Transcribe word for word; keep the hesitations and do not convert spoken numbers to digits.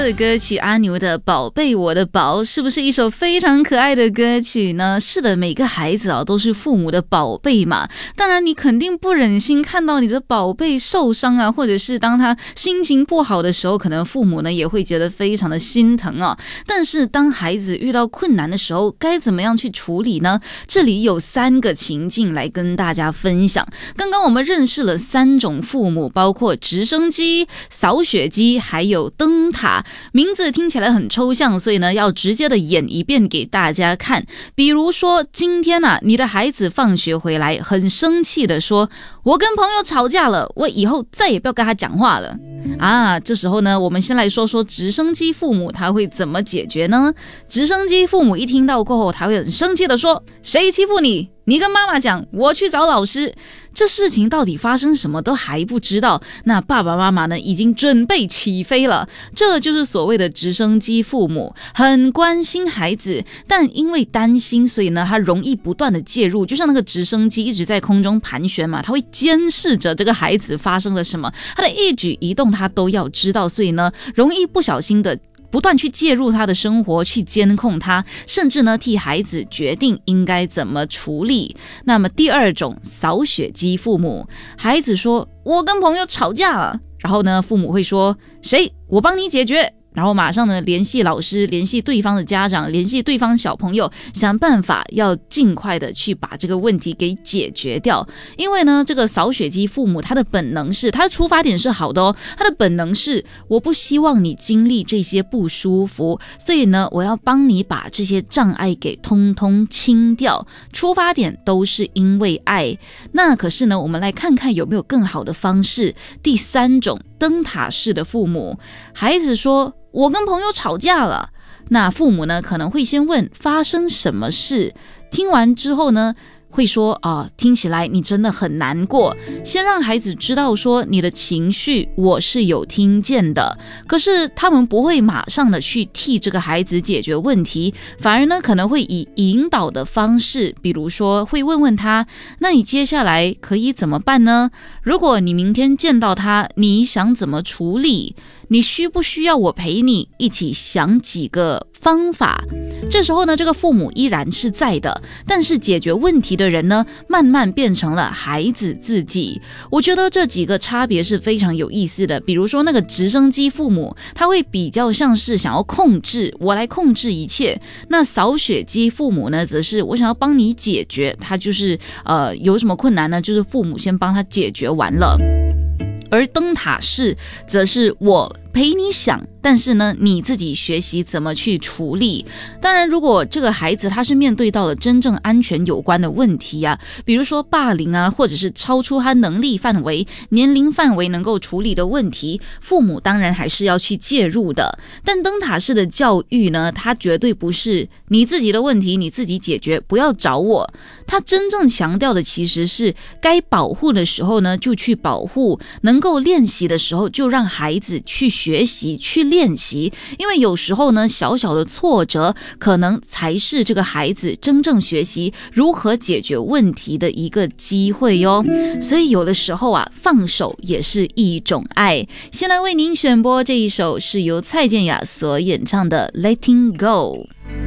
的歌曲阿牛的宝贝我的宝，是不是一首非常可爱的歌曲呢？是的，每个孩子啊都是父母的宝贝嘛，当然你肯定不忍心看到你的宝贝受伤啊，或者是当他心情不好的时候，可能父母呢也会觉得非常的心疼啊。但是当孩子遇到困难的时候，该怎么样去处理呢？这里有三个情境来跟大家分享。刚刚我们认识了三种父母，包括直升机、扫雪机还有灯塔，名字听起来很抽象，所以呢要直接的演一遍给大家看。比如说今天啊，你的孩子放学回来很生气的说，我跟朋友吵架了，我以后再也不要跟他讲话了啊。这时候呢，我们先来说说直升机父母他会怎么解决呢？直升机父母一听到过后，他会很生气的说，谁欺负你？你跟妈妈讲，我去找老师。这事情到底发生什么都还不知道，那爸爸妈妈呢已经准备起飞了。这就是所谓的直升机父母，很关心孩子，但因为担心，所以呢他容易不断的介入，就像那个直升机一直在空中盘旋嘛，他会监视着这个孩子发生了什么，他的一举一动他都要知道，所以呢容易不小心的不断去介入他的生活，去监控他，甚至呢替孩子决定应该怎么处理。那么第二种，扫雪机父母，孩子说我跟朋友吵架了，然后呢父母会说，谁？我帮你解决。然后马上呢联系老师，联系对方的家长，联系对方小朋友，想办法要尽快的去把这个问题给解决掉。因为呢这个扫雪机父母他的本能是，他的出发点是好的哦，他的本能是我不希望你经历这些不舒服，所以呢我要帮你把这些障碍给通通清掉，出发点都是因为爱。那可是呢我们来看看有没有更好的方式。第三种，灯塔式的父母，孩子说我跟朋友吵架了，那父母呢可能会先问发生什么事，听完之后呢会说啊，听起来你真的很难过，先让孩子知道说你的情绪我是有听见的。可是他们不会马上的去替这个孩子解决问题，反而呢可能会以引导的方式，比如说会问问他，那你接下来可以怎么办呢？如果你明天见到他，你想怎么处理？你需不需要我陪你一起想几个方法？这时候呢，这个父母依然是在的，但是解决问题的人呢，慢慢变成了孩子自己。我觉得这几个差别是非常有意思的。比如说那个直升机父母，他会比较像是想要控制，我来控制一切。那扫雪机父母呢，则是我想要帮你解决，他就是呃有什么困难呢，就是父母先帮他解决完了。而灯塔式则是我陪你想，但是呢你自己学习怎么去处理。当然如果这个孩子他是面对到了真正安全有关的问题啊，比如说霸凌啊，或者是超出他能力范围、年龄范围能够处理的问题，父母当然还是要去介入的。但灯塔式的教育呢，它绝对不是你自己的问题你自己解决，不要找我。他真正强调的其实是该保护的时候呢就去保护，能够练习的时候就让孩子去学习去练习。因为有时候呢小小的挫折可能才是这个孩子真正学习如何解决问题的一个机会哟。所以有的时候啊放手也是一种爱。先来为您选播这一首是由蔡健雅所演唱的 Letting Go。